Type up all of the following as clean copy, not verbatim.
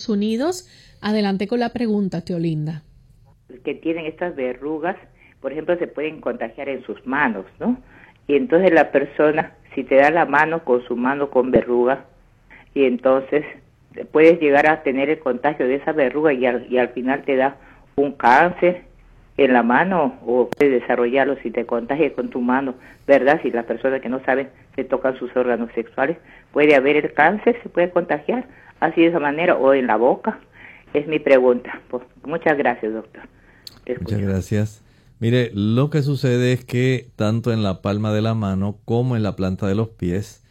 Estados Unidos. Adelante con la pregunta, Teolinda. Que tienen estas verrugas, por ejemplo, se pueden contagiar en sus manos, ¿no? Y entonces la persona, si te da la mano con su mano con verruga, y entonces puedes llegar a tener el contagio de esa verruga y al final te da un cáncer en la mano, o puedes desarrollarlo si te contagias con tu mano, ¿verdad? Si la persona que no sabe se tocan sus órganos sexuales, puede haber el cáncer, se puede contagiar así de esa manera, o en la boca. Es mi pregunta. Pues, muchas gracias, doctor. Muchas gracias. Mire, lo que sucede es que tanto en la palma de la mano como en la planta de los pies,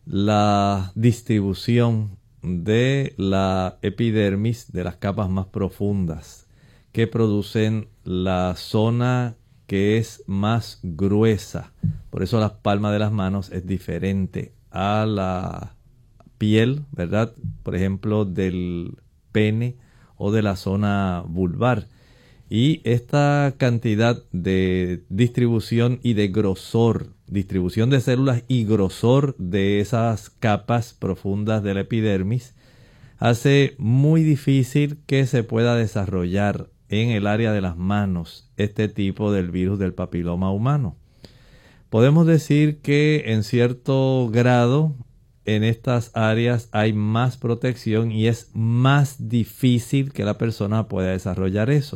la distribución de la epidermis, de las capas más profundas que producen la zona que es más gruesa, por eso la palma de las manos es diferente a la piel, ¿verdad? Por ejemplo, del pene o de la zona vulvar. Y esta cantidad de distribución y de grosor, distribución de células y grosor de esas capas profundas de la epidermis, hace muy difícil que se pueda desarrollar en el área de las manos este tipo del virus del papiloma humano. Podemos decir que en cierto grado en estas áreas hay más protección y es más difícil que la persona pueda desarrollar eso.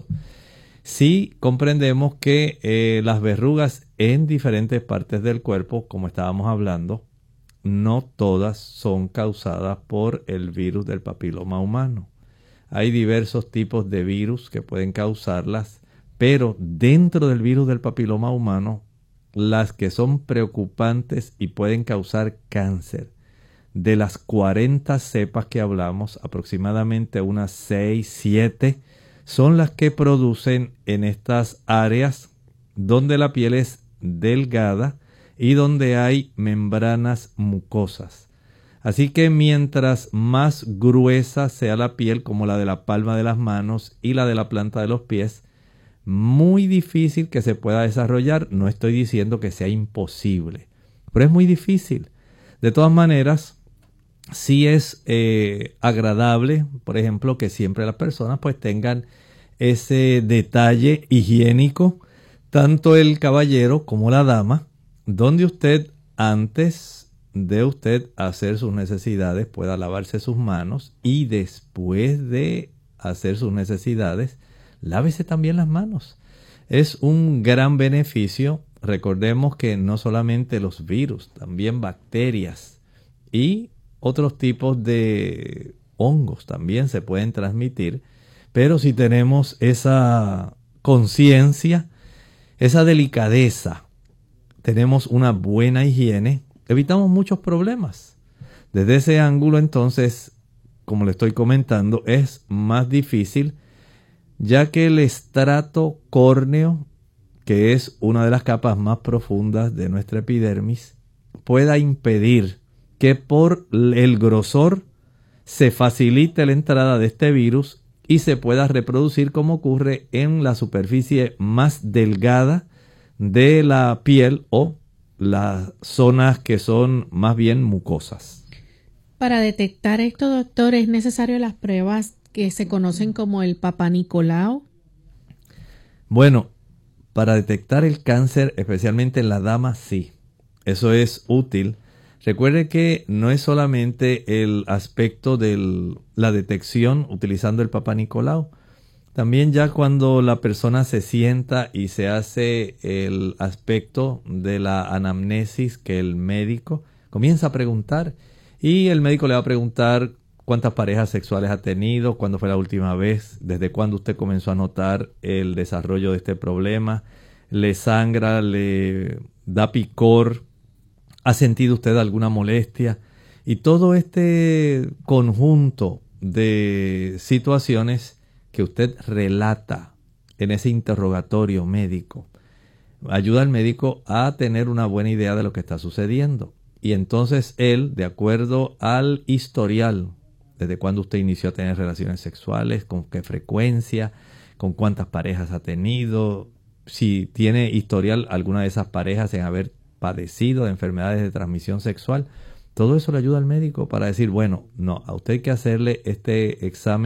Sí comprendemos que las verrugas en diferentes partes del cuerpo, como estábamos hablando, no todas son causadas por el virus del papiloma humano. Hay diversos tipos de virus que pueden causarlas, pero dentro del virus del papiloma humano, las que son preocupantes y pueden causar cáncer, de las 40 cepas que hablamos, aproximadamente unas 6, 7, son las que producen en estas áreas donde la piel es delgada y donde hay membranas mucosas. Así que mientras más gruesa sea la piel, como la de la palma de las manos y la de la planta de los pies, muy difícil que se pueda desarrollar. No estoy diciendo que sea imposible, pero es muy difícil. De todas maneras, sí es agradable, por ejemplo, que siempre las personas pues tengan ese detalle higiénico, tanto el caballero como la dama, donde usted antes de usted hacer sus necesidades pueda lavarse sus manos y después de hacer sus necesidades, lávese también las manos. Es un gran beneficio. Recordemos que no solamente los virus, también bacterias y otros tipos de hongos también se pueden transmitir, pero si tenemos esa conciencia, esa delicadeza, tenemos una buena higiene, evitamos muchos problemas. Desde ese ángulo, entonces, como le estoy comentando, es más difícil, ya que el estrato córneo, que es una de las capas más profundas de nuestra epidermis, pueda impedir que por el grosor se facilite la entrada de este virus y se pueda reproducir como ocurre en la superficie más delgada de la piel o las zonas que son más bien mucosas. Para detectar esto, doctor, ¿es necesario las pruebas que se conocen como el Papá Nicolau? Bueno, para detectar el cáncer, especialmente en la dama, sí. Eso es útil. Recuerde que no es solamente el aspecto de la detección utilizando el Papá Nicolau. También ya cuando la persona se sienta y se hace el aspecto de la anamnesis, que el médico comienza a preguntar y el médico le va a preguntar cuántas parejas sexuales ha tenido, cuándo fue la última vez, desde cuándo usted comenzó a notar el desarrollo de este problema, le sangra, le da picor, ha sentido usted alguna molestia, y todo este conjunto de situaciones que usted relata en ese interrogatorio médico ayuda al médico a tener una buena idea de lo que está sucediendo. Y entonces él, de acuerdo al historial, desde cuándo usted inició a tener relaciones sexuales, con qué frecuencia, con cuántas parejas ha tenido, si tiene historial alguna de esas parejas en haber padecido de enfermedades de transmisión sexual, todo eso le ayuda al médico para decir, bueno, no, a usted hay que hacerle este examen